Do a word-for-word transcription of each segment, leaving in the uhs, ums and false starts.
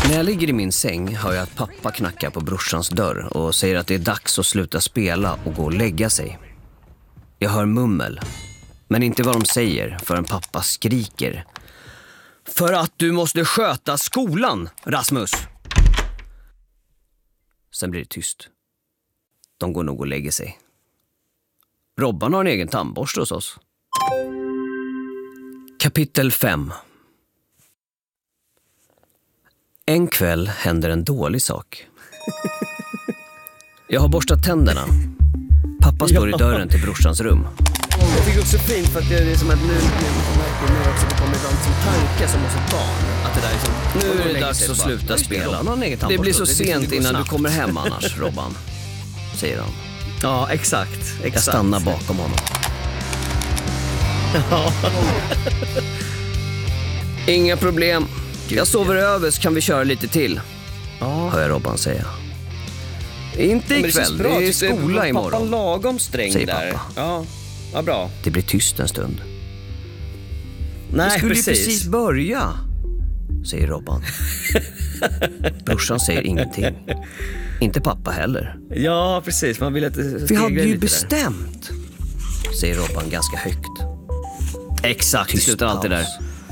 När jag ligger i min säng hör jag att pappa knackar på brorsans dörr och säger att det är dags att sluta spela och gå och lägga sig. Jag hör mummel, men inte vad de säger förrän pappa skriker. För att du måste sköta skolan, Rasmus! Sen blir det tyst. De går nog och lägger sig. Robban har en egen tandborste hos oss. Kapitel fem. En kväll händer en dålig sak. Jag har borstat tänderna. Pappa står i dörren till brorsans rum. Jag tycker också fint för att det är som att nu, nu, nu också det kommer ibland som tanke som hos ett barn. Att det där är som, nu är det dags att sluta spela. Det blir så sent innan du kommer hem annars, Robban, säger han. Ja, exakt, exakt. Jag stannar bakom honom. Ja. Inga problem. Jag sover över så kan vi köra lite till. Ja. Hör jag Robban säga. Inte ikväll, det, det är skola det, imorgon. Pappa lagom sträng säger där. Pappa. Ja, ja, bra. Det blir tyst en stund. Nej, det skulle precis. ju precis börja, säger Robban. Brorsan säger ingenting. Inte pappa heller. Ja, precis. Man vill att det Vi hade ju bestämt, där. säger Robban ganska högt. Exakt, det slutar alltid där.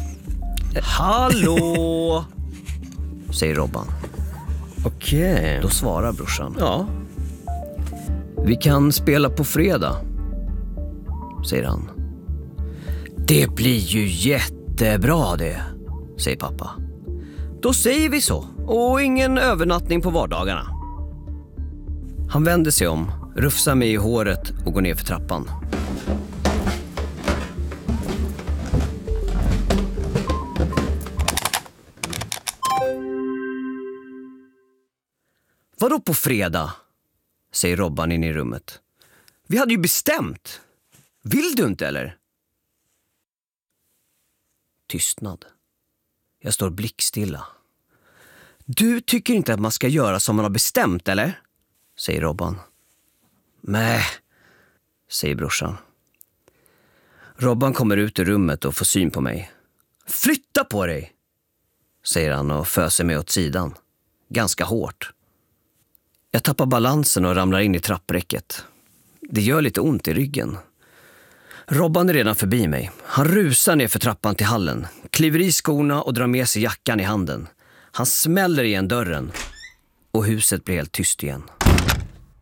Hallå, säger Robban. Okej. Okay. Då svarar brorsan. Ja. Vi kan spela på fredag, säger han. Det blir ju jättebra det, säger pappa. Då säger vi så. Och ingen övernattning på vardagarna. Han vänder sig om, rufsar mig i håret och går ner för trappan. Vadå på fredag? Säger Robban in i rummet. Vi hade ju bestämt. Vill du inte eller? Tystnad. Jag står blickstilla. Du tycker inte att man ska göra som man har bestämt, eller? Säger Robban. Nej, säger brorsan. Robban kommer ut ur rummet och får syn på mig. Flytta på dig, säger han och föser mig åt sidan. Ganska hårt. Jag tappar balansen och ramlar in i trappräcket. Det gör lite ont i ryggen. Robban är redan förbi mig. Han rusar ner för trappan till hallen, kliver i skorna och drar med sig jackan i handen. Han smäller igen dörren och huset blir helt tyst igen.